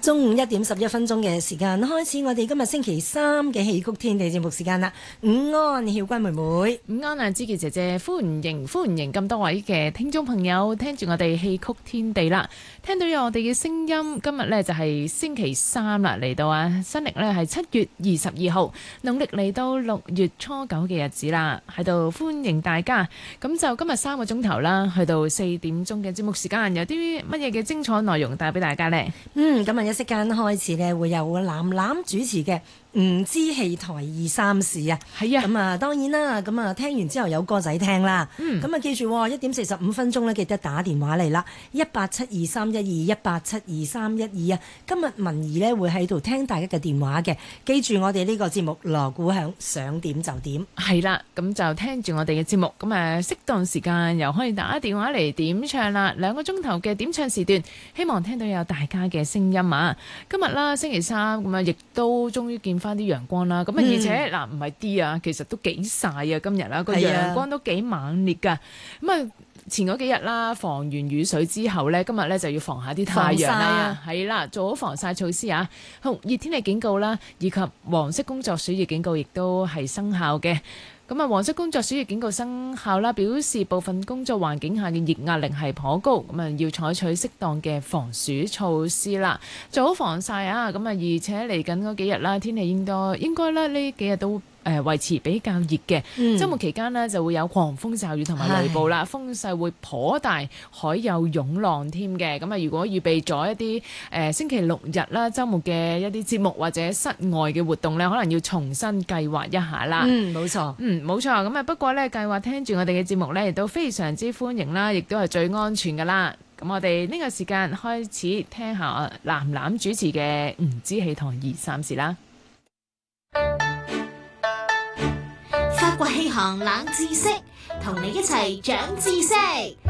中午1:11嘅時間開始，我哋今日星期三嘅戲曲天地節目時間啦。午安，曉君妹妹， 午安啊，芝傑姐姐，歡迎咁多位嘅聽眾朋友聽住我哋戲曲天地啦。聽到有我哋嘅聲音，今日呢就係星期三啦，嚟到啊，新曆呢係7月22號，農曆嚟到6月初9嘅日子啦，喺度歡迎大家。咁就今日3個鐘頭啦，去到4點鐘嘅節目時間，有啲乜嘢嘅精彩內容帶俾大家呢？ 今日一息間開始呢，會有藍藍主持嘅唔知戲台二三事啊。 係啊， 咁啊當然啦，咁啊聽完之後有歌仔聽啦。咁啊記住1:45呢，記得打電話嚟啦，1872312，1872312啊。今日文儀呢會喺度聽大家嘅電話嘅，記住我哋呢個節目鑼鼓響，想點就點。 係啦，咁就聽住我哋嘅節目，咁適當時間又可以打電話嚟點唱啦。2個鐘頭嘅點唱時段，希望聽到有大家嘅聲音啊！今日啦，星期三咁啊，亦都終於見翻啲陽光啦。咁啊，而且嗱，唔係啲啊，其實都幾曬啊！今日啦，個陽光都幾猛烈噶。咁啊，前嗰幾日啦，防完雨水之後呢，今日呢就要防下啲太陽啦。係啦，做好防曬措施啊！酷熱天氣警告啦，以及黃色工作暑熱警告亦都係生效嘅。咁啊，黃色工作暑熱警告生效啦，表示部分工作環境下嘅熱壓力係頗高，咁啊要採取適當嘅防暑措施啦，做好防曬啊！咁啊，而且嚟緊嗰幾日啦，天氣應該咧呢幾日都維持比較熱嘅。週末期間呢就會有狂風驟雨同埋雷暴啦，風勢會頗大，海有湧浪添嘅。咁啊，如果預備咗一啲星期六日啦，週末嘅一啲節目或者室外嘅活動呢，可能要重新計劃一下啦。 冇錯。 冇錯。咁啊，不過呢，計劃聽住我哋嘅節目呢，亦都非常之歡迎啦，亦都係最安全噶啦。咁我哋呢個時間開始聽下藍藍主持嘅唔知戲台二三事啦。 發掘戲行冷知識，同你一齊長知識。